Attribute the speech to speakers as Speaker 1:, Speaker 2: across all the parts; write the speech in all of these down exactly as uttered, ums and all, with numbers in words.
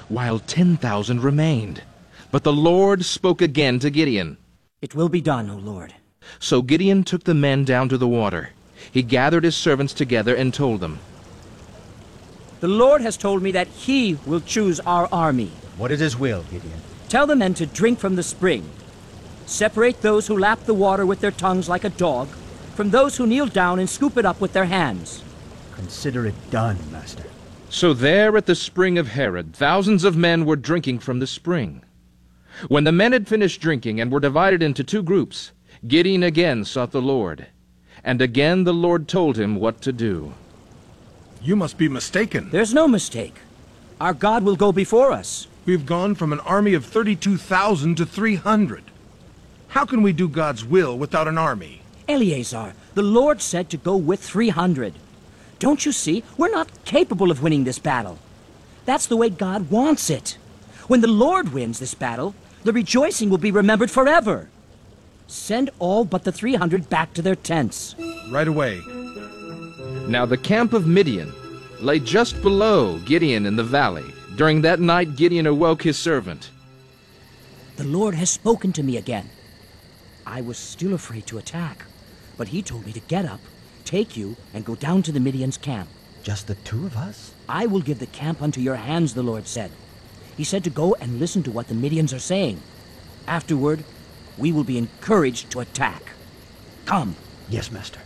Speaker 1: while ten thousand remained. But the Lord spoke again to Gideon.
Speaker 2: It will be done, O Lord.
Speaker 1: So Gideon took the men down to the water. He gathered his servants together and told them,
Speaker 2: The Lord has told me that he will choose our army.
Speaker 3: What is his will, Gideon?
Speaker 2: Tell the men to drink from the spring. Separate those who lap the water with their tongues like a dog from those who kneel down and scoop it up with their hands.
Speaker 3: Consider it done, Master.
Speaker 1: So there at the spring of Herod, thousands of men were drinking from the spring. When the men had finished drinking and were divided into two groups, Gideon again sought the Lord. And again the Lord told him what to do.
Speaker 4: You must be mistaken.
Speaker 2: There's no mistake. Our God will go before us.
Speaker 4: We've gone from an army of thirty-two thousand to three hundred. How can we do God's will without an army?
Speaker 2: Eleazar, the Lord said to go with three hundred. Don't you see? We're not capable of winning this battle. That's the way God wants it. When the Lord wins this battle, the rejoicing will be remembered forever. Send all but the three hundred back to their tents.
Speaker 4: Right away.
Speaker 1: Now the camp of Midian lay just below Gideon in the valley. During that night Gideon awoke his servant.
Speaker 2: The Lord has spoken to me again. I was still afraid to attack, but he told me to get up, take you, and go down to the Midian's camp.
Speaker 3: Just the two of us?
Speaker 2: I will give the camp unto your hands, the Lord said. He said to go and listen to what the Midians are saying. Afterward, we will be encouraged to attack. Come.
Speaker 3: Yes, Master.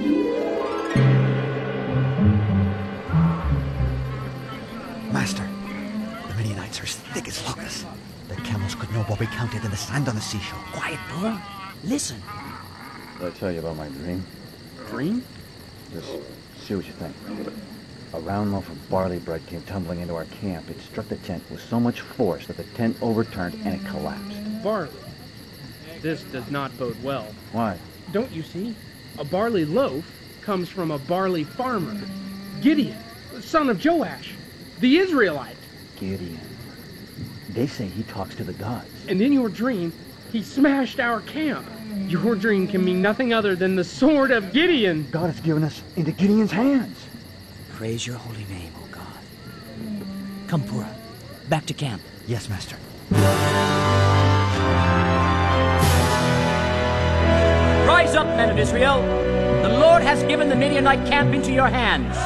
Speaker 3: Master, the Midianites are as thick as locusts. Their camels could no more be counted than the sand on the seashore.
Speaker 2: Quiet, Pura. Listen.
Speaker 5: Did I tell you about my dream?
Speaker 2: Dream?
Speaker 5: Just see what you think. A round loaf of barley bread came tumbling into our camp. It struck the tent with so much force that the tent overturned and it collapsed.
Speaker 6: Barley. This does not bode well.
Speaker 5: Why?
Speaker 6: Don't you see? A barley loaf comes from a barley farmer. Gideon, son of Joash, the Israelite.
Speaker 5: Gideon. They say he talks to the gods.
Speaker 6: And in your dream, he smashed our camp. Your dream can mean nothing other than the sword of Gideon.
Speaker 5: God has given us into Gideon's hands.
Speaker 2: Praise your holy name, O God. Come, Pura. Back to camp.
Speaker 3: Yes, Master.
Speaker 2: Rise up, men of Israel. The Lord has given the Midianite camp into your hands.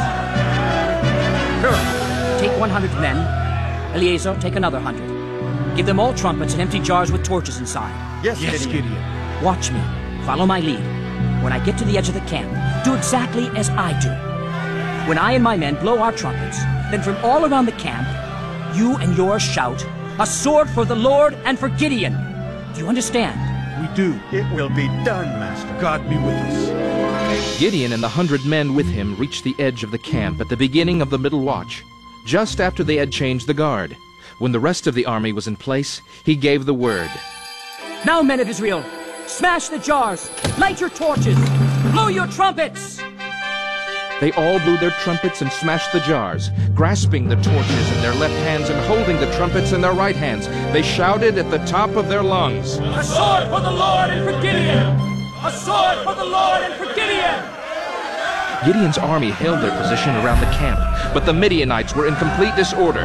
Speaker 2: Pura, take one hundred men. Eleazar, take another hundred. Give them all trumpets and empty jars with torches inside.
Speaker 3: Yes,
Speaker 4: Yes,
Speaker 3: Gideon.
Speaker 4: Gideon.
Speaker 2: Watch me. Follow my lead. When I get to the edge of the camp, do exactly as I do. When I and my men blow our trumpets, then from all around the camp, you and yours shout, "A sword for the Lord and for Gideon." Do you understand?
Speaker 4: We do.
Speaker 3: It will be done, Master.
Speaker 4: God be with us.
Speaker 1: Gideon and the hundred men with him reached the edge of the camp at the beginning of the middle watch, just after they had changed the guard. When the rest of the army was in place, he gave the word.
Speaker 2: Now, men of Israel, smash the jars, light your torches, blow your trumpets.
Speaker 1: They all blew their trumpets and smashed the jars, grasping the torches in their left hands and holding the trumpets in their right hands. They shouted at the top of their lungs,
Speaker 2: A sword for the Lord and for Gideon! A sword for the Lord and for Gideon!
Speaker 1: Gideon's army held their position around the camp, but the Midianites were in complete disorder.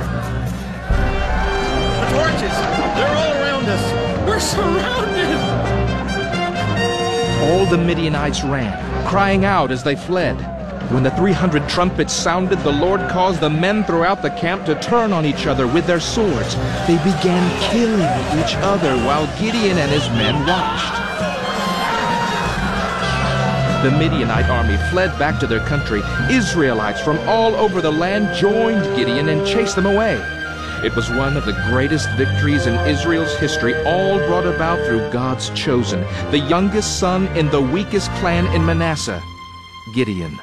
Speaker 3: The torches! They're all around us!
Speaker 6: We're surrounded!
Speaker 1: All the Midianites ran, crying out as they fled. When the three hundred trumpets sounded, the Lord caused the men throughout the camp to turn on each other with their swords. They began killing each other while Gideon and his men watched. The Midianite army fled back to their country. Israelites from all over the land joined Gideon and chased them away. It was one of the greatest victories in Israel's history, all brought about through God's chosen, the youngest son in the weakest clan in Manasseh, Gideon.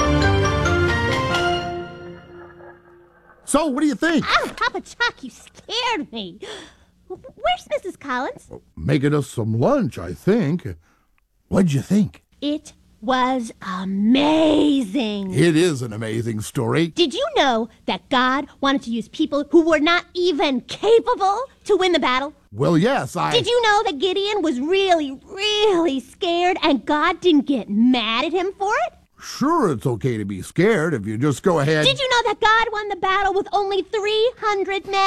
Speaker 7: So, what do you think?
Speaker 8: Oh, Papa Chuck, you scared me. Where's Missus Collins?
Speaker 7: Making us some lunch, I think. What'd you think?
Speaker 8: It was amazing.
Speaker 7: It is an amazing story.
Speaker 8: Did you know that God wanted to use people who were not even capable to win the battle?
Speaker 7: Well, yes, I...
Speaker 8: Did you know that Gideon was really, really scared and God didn't get mad at him for it?
Speaker 7: Sure, it's okay to be scared if you just go ahead...
Speaker 8: Did you know that God won the battle with only three hundred men?